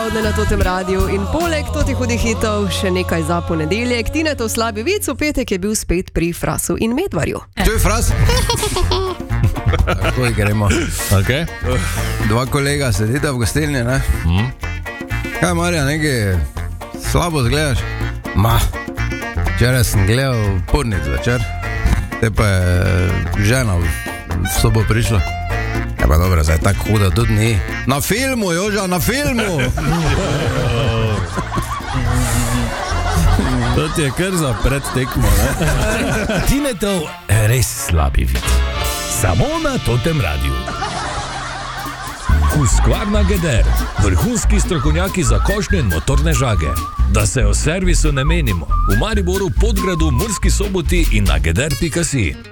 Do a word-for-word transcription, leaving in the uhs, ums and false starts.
Na Totem radiju in poleg totih hudih hitov še nekaj za ponedeljek. Tinetov slabi vic v petek je bil spet pri Frasu in Medvarju. To je Fras? Takoj gremo. Okay. Dva kolega sedita v gostilni, ne? Mm. Kaj, Marja, nekaj slabo zgledaš? Ma, včeraj sem gledal Pornic večer, te pa je žena v sobo prišla. Ja pa dobro, zdaj tako hudo tudi ni. Na filmu, Joža, na filmu! To ti je kar za predtekmo, ne? Tinetov res slabi vid. Samo na Totem radiju. Husqvarna Geder, vrhunski strokovnjaki za košnje in motorne žage. Da se o servisu ne menimo. V Mariboru, Podgradu, Murski Soboti in na geder pika si.